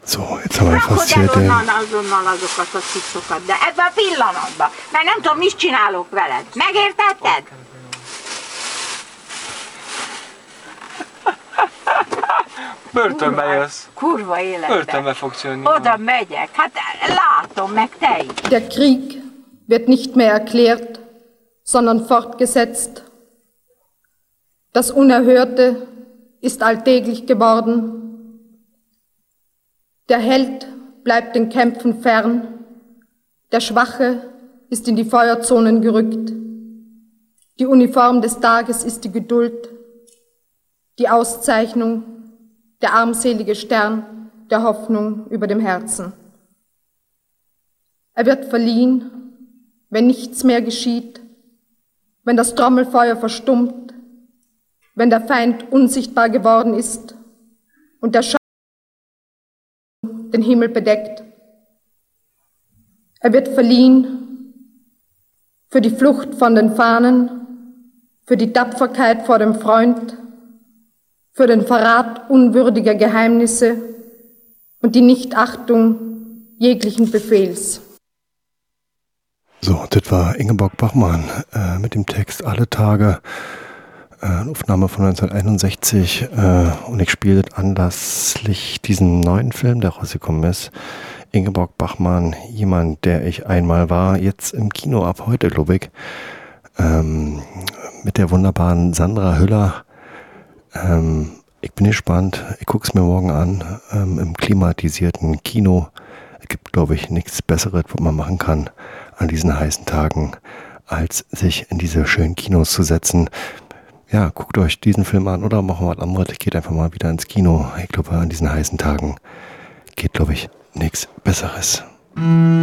So, jetzt haben wir fast hier den... azonnal azokat a cuccokat, de ebben a pillanatban, mert nem tudom, mit csinálok veled. Megértetted? Börtönbe jössz. Kurva életbe. Börtönbe fogsz jönni. Oda megyek, hát látom, meg te is. Der Krieg wird nicht mehr erklärt, sondern fortgesetzt. Das Unerhörte ist alltäglich geworden. Der Held bleibt den Kämpfen fern. Der Schwache ist in die Feuerzonen gerückt. Die Uniform des Tages ist die Geduld, die Auszeichnung, der armselige Stern der Hoffnung über dem Herzen. Er wird verliehen, wenn nichts mehr geschieht, wenn das Trommelfeuer verstummt, wenn der Feind unsichtbar geworden ist und der Schatten den Himmel bedeckt. Er wird verliehen für die Flucht von den Fahnen, für die Tapferkeit vor dem Freund, für den Verrat unwürdiger Geheimnisse und die Nichtachtung jeglichen Befehls. So, das war Ingeborg Bachmann mit dem Text Alle Tage, eine Aufnahme von 1961 und ich spiele das anlässlich diesen neuen Film, der rausgekommen ist. Ingeborg Bachmann, jemand, der ich einmal war, jetzt im Kino ab heute, glaube ich, mit der wunderbaren Sandra Hüller. Ich bin gespannt, ich gucke es mir morgen an, im klimatisierten Kino. Es gibt, glaube ich, nichts Besseres, was man machen kann an diesen heißen Tagen, als sich in diese schönen Kinos zu setzen. Ja, guckt euch diesen Film an oder machen wir was anderes. Ich gehe einfach mal wieder ins Kino. Ich glaube, an diesen heißen Tagen geht, glaube ich, nichts Besseres.